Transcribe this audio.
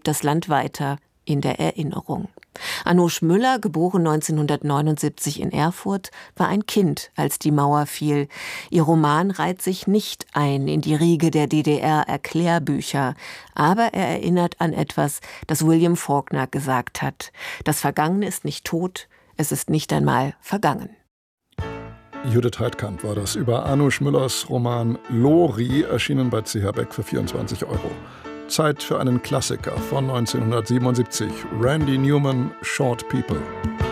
lebt das Land weiter in der Erinnerung. Anoush Müller, geboren 1979 in Erfurt, war ein Kind, als die Mauer fiel. Ihr Roman reiht sich nicht ein in die Riege der DDR-Erklärbücher, aber er erinnert an etwas, das William Faulkner gesagt hat. Das Vergangene ist nicht tot, es ist nicht einmal vergangen. Judith Heidkamp war das über Anoush Müllers Roman Lori, erschienen bei CH Beck für 24 €. Zeit für einen Klassiker von 1977, Randy Newman, Short People.